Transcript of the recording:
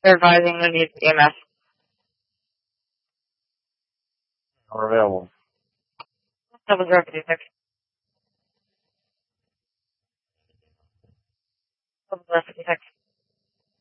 They're advising the needs EMS. Are available. 7056. 7056.